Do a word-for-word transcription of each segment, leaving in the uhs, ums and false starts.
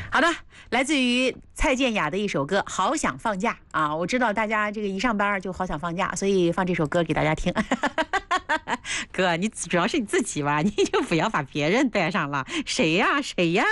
好的，来自于蔡健雅的一首歌《好想放假》啊！我知道大家这个一上班就好想放假，所以放这首歌给大家听。哥，你主要是你自己吧，你就不要把别人带上了。谁呀？谁呀？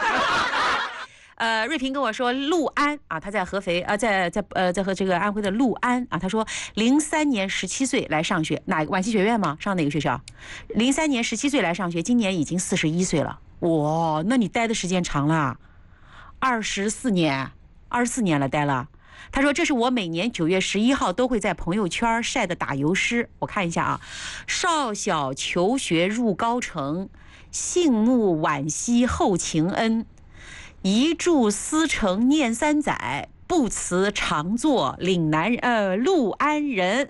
呃，瑞平跟我说，陆安啊，他在合肥啊，在在呃，在和这个安徽的陆安啊，他说零三年十七岁来上学，哪个皖西学院吗？上哪个学校？零三年十七岁来上学，今年已经四十一岁了。哇，那你待的时间长了。二十四年，二十四年了，待了。他说：“这是我每年九月十一号都会在朋友圈晒的打油诗。我看一下啊，少小求学入高城，幸慕惋惜后情恩。一柱思成念三载，不辞常作岭南呃陆安人。”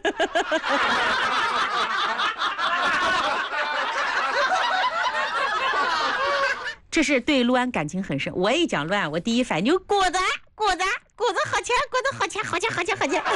这是对陆安感情很深。我一讲陆安，我第一反应就果子，果子，果子好钱，果子好钱，好钱，好钱，好钱。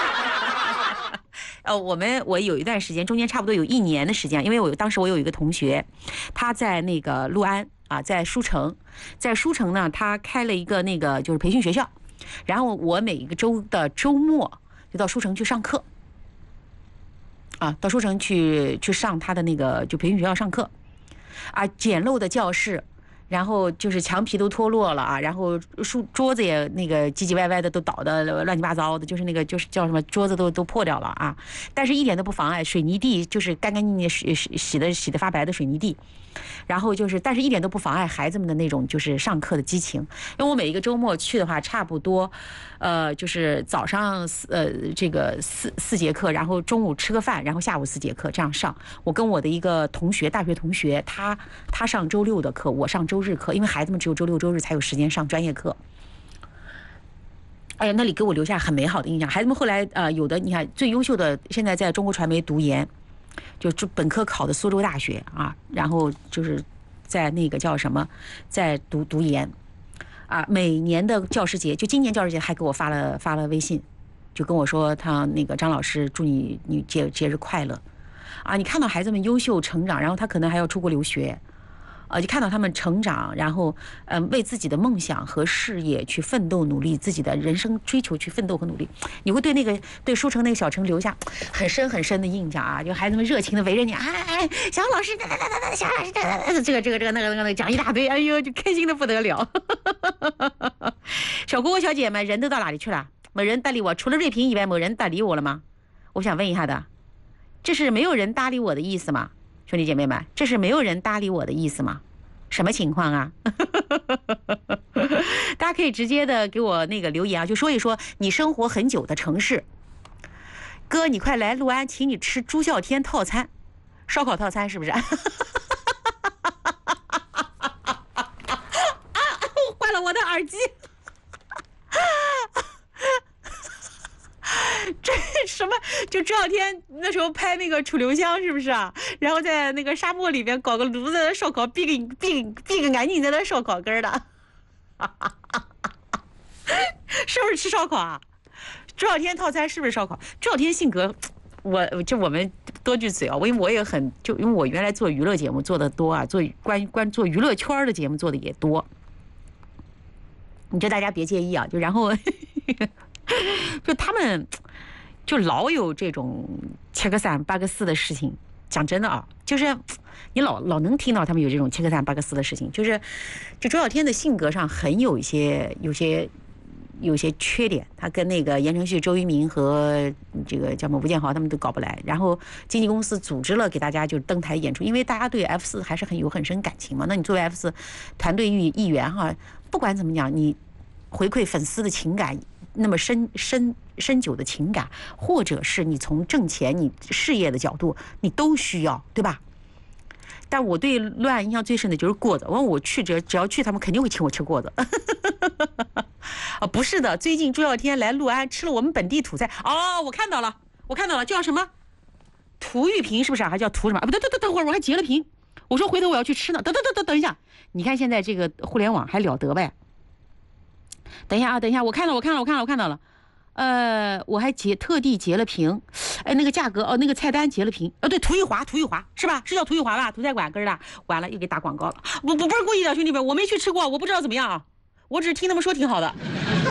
呃，我们我有一段时间，中间差不多有一年的时间，因为我当时我有一个同学，他在那个陆安啊，在书城，在书城呢，他开了一个那个就是培训学校，然后我每一个周的周末就到书城去上课，啊，到书城去去上他的那个就培训学校上课，啊，简陋的教室。然后就是墙皮都脱落了啊，然后书桌子也那个唧唧歪歪的都倒的乱七八糟的，就是那个就是叫什么桌子都都破掉了啊，但是一点都不妨碍，水泥地就是干干净净洗洗洗的洗的发白的水泥地，然后就是但是一点都不妨碍孩子们的那种就是上课的激情，因为我每一个周末去的话，差不多，呃，就是早上呃这个四四节课，然后中午吃个饭，然后下午四节课这样上。我跟我的一个同学，大学同学，他他上周六的课，我上周日课，因为孩子们只有周六周日才有时间上专业课。哎呀，那里给我留下很美好的印象。孩子们后来呃，有的你看最优秀的，现在在中国传媒读研，就本科考的苏州大学啊，然后就是在那个叫什么，在读读研啊。每年的教师节，就今年教师节还给我发了发了微信，就跟我说他那个张老师祝你你节节日快乐啊。你看到孩子们优秀成长，然后他可能还要出国留学。呃，就看到他们成长，然后，嗯、呃，为自己的梦想和事业去奋斗努力，自己的人生追求去奋斗和努力，你会对那个对书城那个小城留下很深很深的印象啊！就孩子们热情的围着你，哎哎，小老师，哒哒哒哒哒，小老师，哒哒哒，这个这个这个那个那个那个讲一大堆，哎呦，就开心的不得了。小哥哥小姐们，人都到哪里去了？没人搭理我，除了瑞平以外，没人搭理我了吗？我想问一下的，这是没有人搭理我的意思吗？兄弟姐妹们，这是没有人搭理我的意思吗？什么情况啊？大家可以直接的给我那个留言啊，就说一说你生活很久的城市。哥，你快来陆安，请你吃朱孝天套餐，烧烤套餐是不是？啊！坏了我的耳机。这什么？就朱孝天那时候拍那个楚留香是不是啊？然后在那个沙漠里边搞个炉子烧烤，闭个闭闭个眼睛在那烧烤根的，是不是吃烧烤啊？朱孝天套餐是不是烧烤？朱孝天性格，我就我们多句嘴啊，因为我也很就因为我原来做娱乐节目做的多啊，做关关做娱乐圈的节目做的也多，你这大家别介意啊，就然后就他们。就老有这种七个三八个四的事情，讲真的啊，就是你老老能听到他们有这种七个三八个四的事情，就是就周小天的性格上很有一些有些有些缺点，他跟那个言承旭、周渝民和这个叫什么吴建豪他们都搞不来，然后经纪公司组织了给大家就登台演出，因为大家对 F 四还是很有很深感情嘛，那你作为 F 四团队议议员哈，不管怎么讲，你回馈粉丝的情感。那么深深深久的情感，或者是你从挣钱、你事业的角度，你都需要，对吧？但我对陆安印象最深的就是过子，完我去只只要去，他们肯定会请我吃过子。啊，不是的，最近朱孝天来陆安吃了我们本地土菜。哦，我看到了，我看到了，叫什么？涂玉萍是不是啊？还叫涂什么？啊，不对，等等等会儿，我还截了屏。我说回头我要去吃呢。等等等等等一下，你看现在这个互联网还了得呗？等一下啊，等一下，我看到，我看到，我看到，我看到了， 呃，我还截特地截了屏，哎，那个价格哦，那个菜单截了屏，哦，对，涂玉华，涂玉华是吧？是叫涂玉华吧？涂菜馆根儿的，完了又给打广告了。不不不是故意的，兄弟们，我没去吃过，我不知道怎么样啊，我只是听他们说挺好的。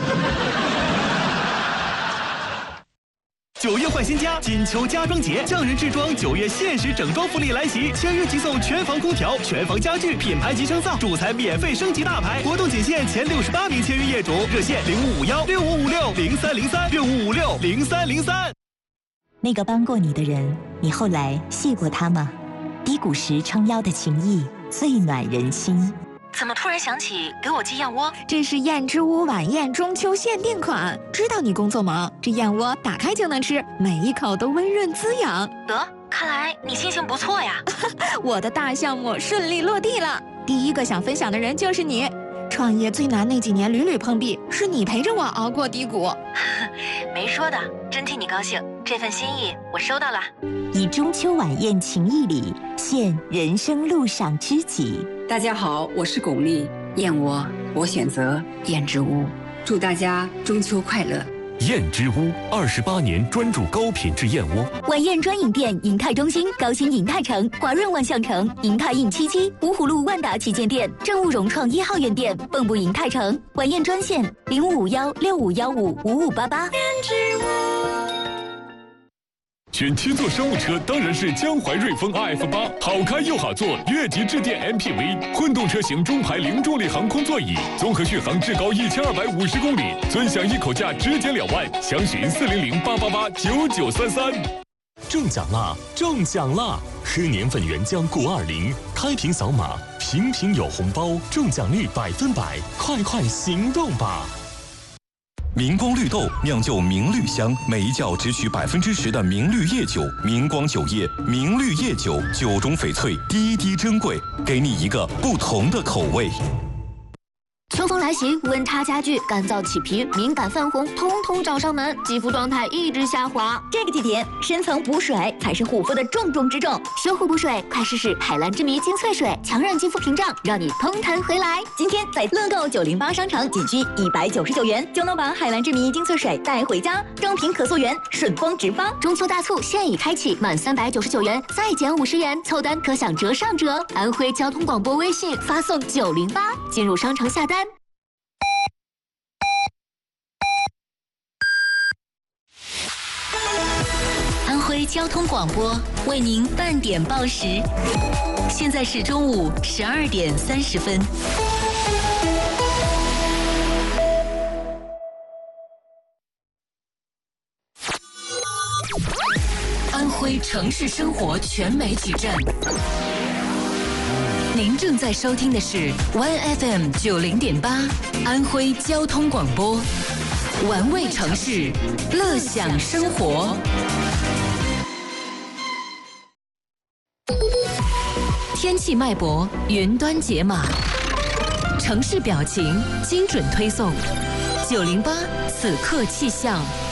九月换新家，锦秋家装节，匠人制装九月限时整装福利来袭，签约即送全房空调、全房家具、品牌级升噪，主材免费升级大牌。活动仅限前六十八名签约业主，热线零五五幺六五五六零三零三六五五六零三零三。 那个帮过你的人，你后来谢过他吗？低谷时撑腰的情谊，最暖人心。 怎么突然想起给我寄燕窝？ 这是燕之屋晚宴中秋限定款，知道你工作忙，这燕窝打开就能吃，每一口都温润滋养。 得，看来你心情不错呀。 我的大项目顺利落地了，第一个想分享的人就是你。创业最难那几年屡屡碰壁，是你陪着我熬过低谷。 没说的，真替你高兴，这份心意我收到了。 以中秋晚宴情谊礼，献人生路上知己。 大家好，我是巩俐，燕窝我选择燕之屋，祝大家中秋快乐。 燕之屋二十八年专注高品质燕窝。 晚宴专营店：银泰中心、高新银泰城、华润万象城、银泰印七七、五虎路万达旗舰店、正务融创一号院店、蚌埠银泰城。晚宴专线：零五五幺六五幺五五五八八。燕之屋。 选七座商务车当然是江淮瑞风 R F 八，好开又好坐，越级致电 M P V， 混动车型中排零重力航空座椅，综合续航至高一千二百五十公里，尊享一口价直减两万，详询四零零八八八九九三三。中奖啦！中奖啦！喝年份原浆固二零，开瓶扫码，瓶瓶有红包，中奖率百分百，快快行动吧！ 明光绿豆酿就明绿香，每一窖只取百分之十的明绿叶酒。明光酒业明绿叶酒，酒中翡翠，滴滴珍贵，给你一个不同的口味。 秋风来袭，温差加剧，干燥起皮，敏感泛红，通通找上门，肌肤状态一直下滑。 这个季节，深层补水才是护肤的重中之重。 修护补水，快试试海蓝之谜精粹水，强韧肌肤屏障，让你通弹回来。 今天在乐购九零八商城，仅需一百九十九元就能把海蓝之谜精粹水带回家，正品可溯源，顺丰直发。 中秋大促现已开启，满三百九十九元再减五十元，凑单可享折上折。安徽交通广播微信发送九零八，进入商城下单。 安徽交通广播为您半点报时，现在是中午十二点三十分。安徽城市生活全媒体站，您正在收听的是 Y F M 九零点八，安徽交通广播，玩味城市，乐享生活。天气脉搏，云端解码，城市表情，精准推送。九零八此刻气象。